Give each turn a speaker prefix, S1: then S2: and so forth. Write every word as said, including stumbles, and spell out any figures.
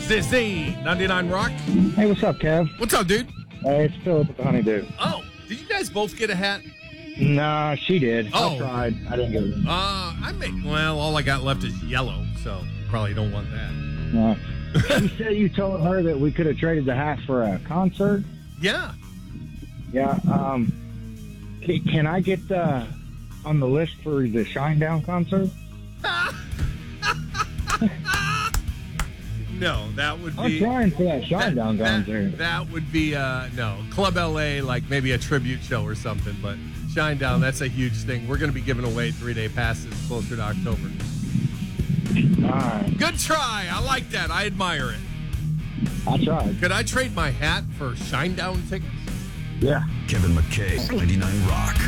S1: Zizzy, ninety-nine Rock.
S2: Hey, what's up, Kev?
S1: What's up, dude?
S2: Hey, it's Philip with the Honeydew.
S1: Oh, did you guys both get a hat?
S2: Nah, she did.
S1: Oh.
S2: I tried. I didn't get it.
S1: Uh, I make, well, all I got left is yellow, so probably don't want that.
S2: No. You said you told her that we could have traded the hat for a concert?
S1: Yeah.
S2: Yeah. Um, can, can I get uh, on the list for the Shinedown concert?
S1: No, that would
S2: I'm
S1: be...
S2: trying for that Shinedown
S1: that,
S2: concert.
S1: that, that would be, uh, no, Club L A, like maybe a tribute show or something, but Shinedown, that's a huge thing. We're going to be giving away three-day passes closer to October.
S2: All right.
S1: Good try. I like that. I admire it.
S2: I tried.
S1: Could I trade my hat for Shinedown tickets?
S2: Yeah.
S3: Kevin McKay, ninety-nine Rock.